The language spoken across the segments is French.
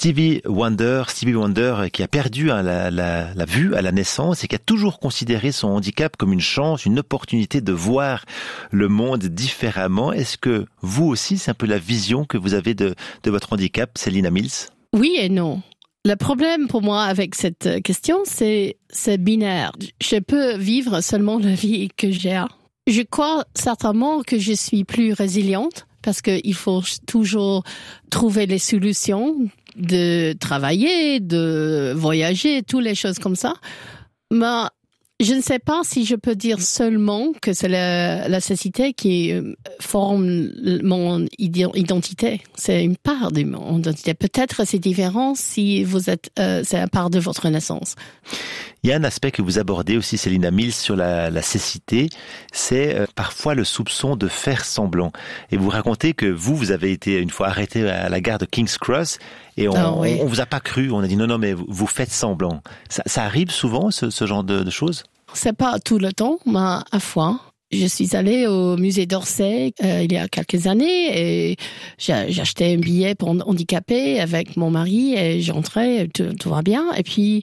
Stevie Wonder qui a perdu la vue à la naissance et qui a toujours considéré son handicap comme une chance, une opportunité de voir le monde différemment. Est-ce que vous aussi, c'est un peu la vision que vous avez de votre handicap, Selina Mills? Oui et non. Le problème pour moi avec cette question, c'est binaire. Je peux vivre seulement la vie que j'ai. Je crois certainement que je suis plus résiliente parce qu'il faut toujours trouver les solutions de travailler, de voyager, toutes les choses comme ça. Mais je ne sais pas si je peux dire seulement que c'est la cécité qui forme mon identité. C'est une part de mon identité. Peut-être c'est différent si vous êtes, c'est une part de votre naissance. Il y a un aspect que vous abordez aussi, Selina Mills, sur la cécité, c'est parfois le soupçon de faire semblant. Et vous racontez que vous avez été une fois arrêté à la gare de King's Cross et on vous a pas cru. On a dit non, mais vous faites semblant. Ça arrive souvent, ce genre de choses? C'est pas tout le temps, mais à fois. Je suis allée au musée d'Orsay il y a quelques années et j'ai acheté un billet pour handicapé avec mon mari et j'entrais, tout va bien. Et puis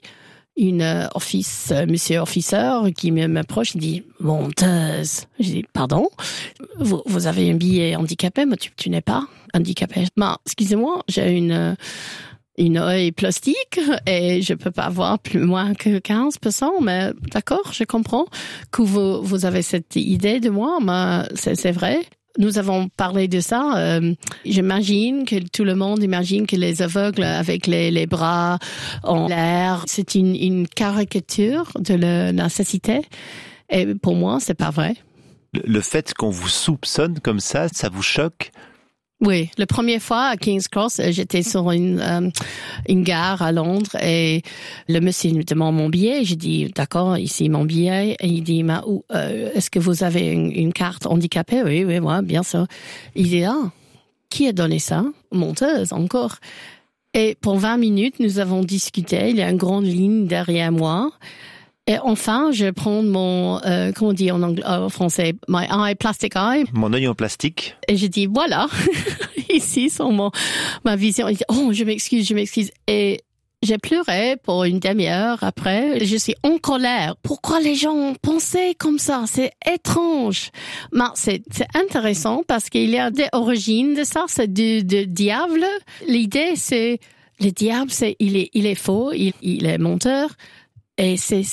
monsieur officier qui m'approche, il dit « Menteuse ». Je dis « Pardon, vous avez un billet handicapé, mais tu n'es pas handicapé. » Ben, excusez-moi, j'ai une œil plastique et je peux pas voir plus moins que 15%, mais d'accord, je comprends que vous avez cette idée de moi, mais c'est vrai. Nous avons parlé de ça. J'imagine que tout le monde imagine que les aveugles avec les bras en l'air, c'est une caricature de la cécité. Et pour moi, c'est pas vrai. Le fait qu'on vous soupçonne comme ça vous choque? Oui, la première fois à King's Cross, j'étais sur une gare à Londres et le monsieur me demande mon billet. J'ai dit d'accord, ici mon billet. Et il dit est-ce que vous avez une carte handicapée? Oui, bien sûr. Il dit qui a donné ça? Menteuse encore. Et pour 20 minutes, nous avons discuté. Il y a une grande ligne derrière moi. Et enfin, je prends mon, comment on dit en français, my eye, plastic eye. Mon œil en plastique. Et je dis, voilà, ici, sur ma vision. Il dit, oh, je m'excuse. Et j'ai pleuré pour une demi-heure après. Je suis en colère. Pourquoi les gens pensaient comme ça? C'est étrange. Mais c'est intéressant parce qu'il y a des origines de ça. C'est du diable. L'idée, c'est, le diable, il est faux, il est menteur. Et c'est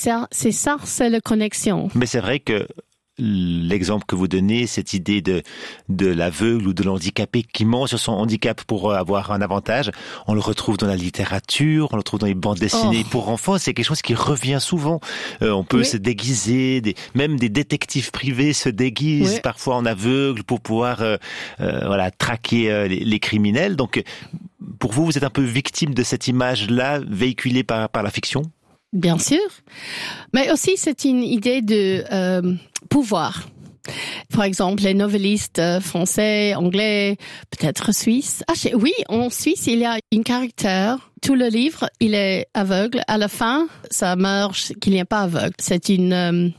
la connexion. Mais c'est vrai que l'exemple que vous donnez, cette idée de l'aveugle ou de l'handicapé qui ment sur son handicap pour avoir un avantage, on le retrouve dans la littérature, on le retrouve dans les bandes dessinées pour enfants, c'est quelque chose qui revient souvent. On peut se déguiser, même des détectives privés se déguisent parfois en aveugle pour pouvoir traquer les criminels. Donc, pour vous êtes un peu victime de cette image-là véhiculée par la fiction? Bien sûr, mais aussi c'est une idée de pouvoir. Par exemple, les novellistes français, anglais, peut-être suisses. Oui, en Suisse, il y a un caractère. Tout le livre, il est aveugle. À la fin, ça meurt qu'il n'y a pas aveugle. C'est une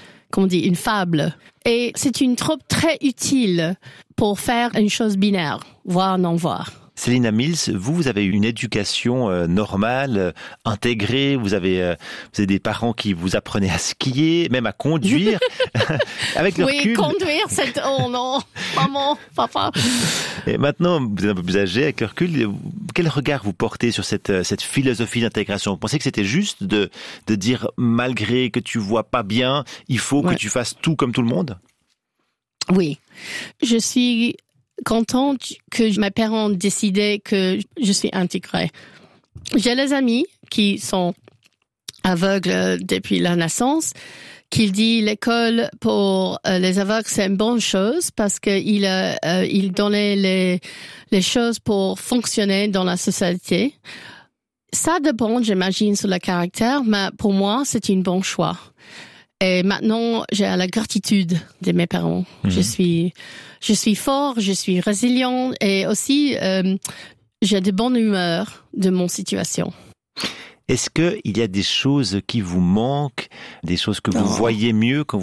fable. Et c'est une trope très utile pour faire une chose binaire, voir, non voir. Selina Mills, vous avez eu une éducation normale, intégrée. Vous avez des parents qui vous apprenaient à skier, même à conduire. Avec le recul. Oui, conduire, c'est oh non, maman, papa. Et maintenant, vous êtes un peu plus âgé. Avec le recul, quel regard vous portez sur cette philosophie d'intégration? Vous pensez que c'était juste de dire malgré que tu vois pas bien, il faut que tu fasses tout comme tout le monde? Oui, je suis contente que mes parents ont décidé que je suis intégrée. J'ai des amis qui sont aveugles depuis la naissance, qui disent l'école pour les aveugles c'est une bonne chose parce qu'il donnait les choses pour fonctionner dans la société. Ça dépend, j'imagine, sur le caractère, mais pour moi, c'est un bon choix. Et maintenant, j'ai la gratitude de mes parents. Je suis fort, je suis résilient et aussi j'ai de bonne humeur de mon situation. Est-ce que il y a des choses qui vous manquent, des choses que vous voyez mieux quand